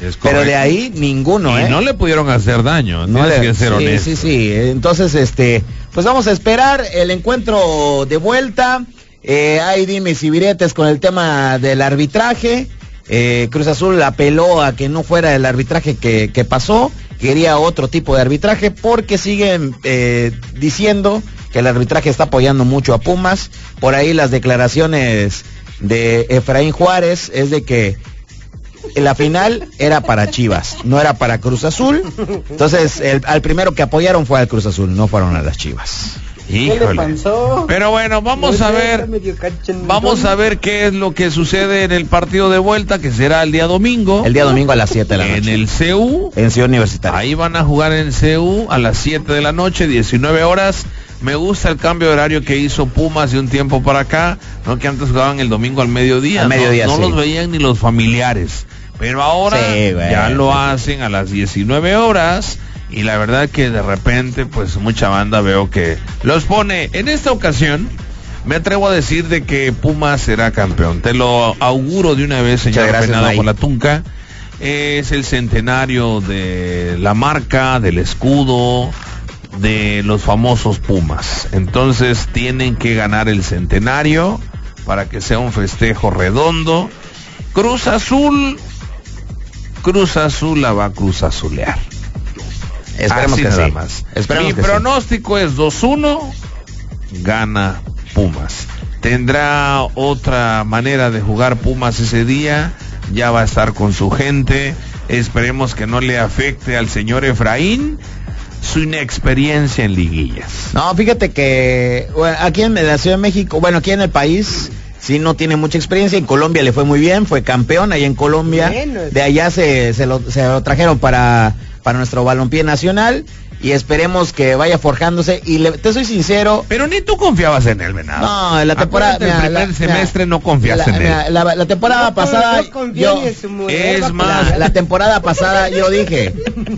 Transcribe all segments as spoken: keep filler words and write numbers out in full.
pero de ahí ninguno, y ¿eh? no le pudieron hacer daño, no tienes le, que ser sí, honesto. Sí, sí, entonces, este, pues vamos a esperar el encuentro de vuelta. Eh, hay dimes y diretes con el tema del arbitraje. Eh, Cruz Azul apeló a que no fuera el arbitraje que, que pasó, quería otro tipo de arbitraje porque siguen eh, diciendo que el arbitraje está apoyando mucho a Pumas. Por ahí las declaraciones de Efraín Juárez es de que la final era para Chivas, no era para Cruz Azul. Entonces el, al primero que apoyaron fue al Cruz Azul, no fueron a las Chivas. Híjole. Pero bueno, vamos a ver, vamos a ver qué es lo que sucede en el partido de vuelta, que será el día domingo. El día domingo a las siete de la noche. En el C U. En Ciudad Universitaria. Ahí van a jugar en C U a las siete de la noche, diecinueve horas. Me gusta el cambio de horario que hizo Pumas de un tiempo para acá, no que antes jugaban el domingo al mediodía. Al mediodía, no, no sí. los veían ni los familiares. Pero ahora sí, güey, ya lo sí. hacen a las diecinueve horas. Y la verdad que de repente, pues mucha banda veo que los pone. En esta ocasión, me atrevo a decir de que Pumas será campeón. Te lo auguro de una vez, señor Venado Polatunca. Es el centenario de la marca, del escudo, de los famosos Pumas. Entonces tienen que ganar el centenario para que sea un festejo redondo. Cruz Azul, Cruz Azul la va a Cruz Azulear. Esperemos Así que nada sí. más. Esperemos Mi que pronóstico sí. Es dos uno, gana Pumas. Tendrá otra manera de jugar Pumas ese día, ya va a estar con su gente. Esperemos que no le afecte al señor Efraín su inexperiencia en liguillas. No, fíjate que bueno, aquí en la Ciudad de México, bueno, aquí en el país sí no tiene mucha experiencia. En Colombia le fue muy bien, fue campeón allá en Colombia. Menos. De allá se, se, lo, se lo trajeron para para nuestro balompié nacional y esperemos que vaya forjándose. Y le, te soy sincero, pero ni tú confiabas en él, Venado. No, la temporada, mira, el primer la, semestre mira, no confiaste la, en él. Mira, la, la temporada no, pasada yo es más la, la temporada pasada yo dije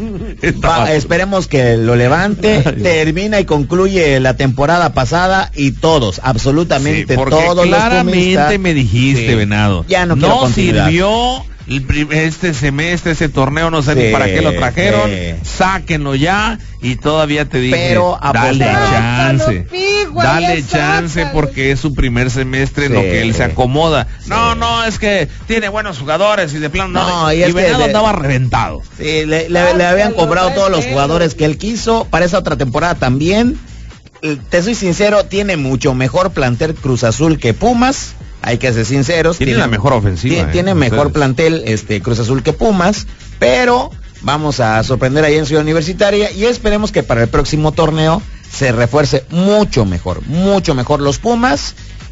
va, esperemos que lo levante, termina y concluye la temporada pasada y todos, absolutamente sí, todos claramente los claramente me dijiste, sí. Venado, ya no quiero no continuidad. Sirvió este semestre, ese torneo, no sé sí, ni para qué lo trajeron, sí. Sáquenlo ya, y todavía te dije, pero dale chance, Pigua, dale chance sácalo. Porque es su primer semestre en sí. Lo que él se acomoda. Sí. No, no, es que tiene buenos jugadores y de plano no, no y, y Venado andaba reventado. Sí, le, le, le habían cobrado todos los jugadores que él quiso, para esa otra temporada también. Te soy sincero, tiene mucho mejor plantel Cruz Azul que Pumas. Hay que ser sinceros. Tiene, tiene la mejor ofensiva. Tiene, eh, tiene mejor plantel este Cruz Azul que Pumas, pero vamos a sorprender ahí en Ciudad Universitaria y esperemos que para el próximo torneo se refuerce mucho mejor, mucho mejor los Pumas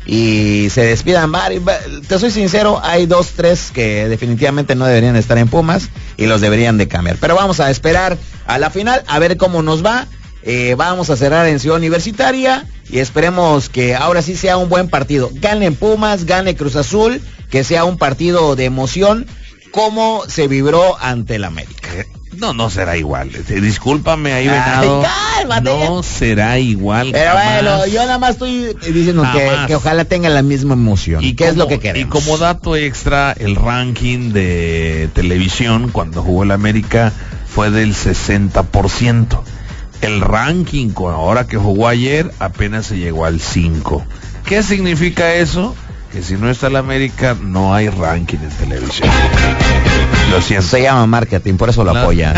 y se despidan varios. Te soy sincero, hay dos, tres que definitivamente no deberían estar en Pumas y los deberían de cambiar. Pero vamos a esperar a la final, a ver cómo nos va. Eh, vamos a cerrar en Ciudad Universitaria y esperemos que ahora sí sea un buen partido. Gane Pumas, gane Cruz Azul, que sea un partido de emoción como se vibró ante el América. No, no será igual. Discúlpame ahí, Venado. Ay, no será igual. Pero jamás. Bueno, yo nada más estoy diciendo que, que ojalá tenga la misma emoción. ¿Y qué es lo que queremos? Y como dato extra, el ranking de televisión cuando jugó el América fue del sesenta por ciento. El ranking, ahora que jugó ayer, apenas se llegó al cinco. ¿Qué significa eso? Que si no está el América, no hay ranking en televisión. Lo siento. Se llama marketing, por eso lo no. apoyan.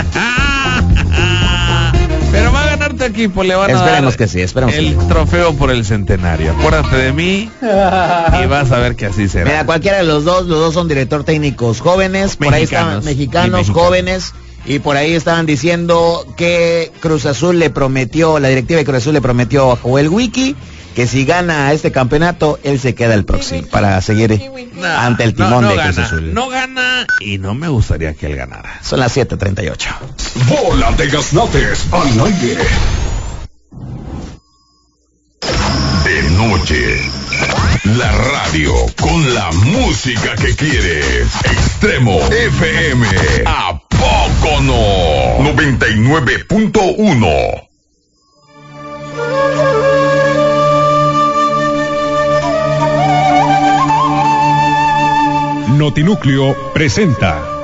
Pero va a ganar tu equipo, le van esperemos a dar que sí, esperemos el que sí. trofeo por el centenario. Acuérdate de mí y vas a ver que así será. Mira, cualquiera de los dos, los dos son director técnicos jóvenes, por mexicanos, ahí están mexicanos, mexicanos jóvenes. Y por ahí estaban diciendo que Cruz Azul le prometió, la directiva de Cruz Azul le prometió a Joel Wiki que si gana este campeonato, él se queda el próximo para seguir no, ante el timón no, no de gana, Cruz Azul. No gana y no me gustaría que él ganara. Son las siete treinta y ocho. Bola de Gaznates al aire. De noche. La radio con la música que quieres. Extremo F M. ¿A poco no? noventa y nueve punto uno. Notinúcleo presenta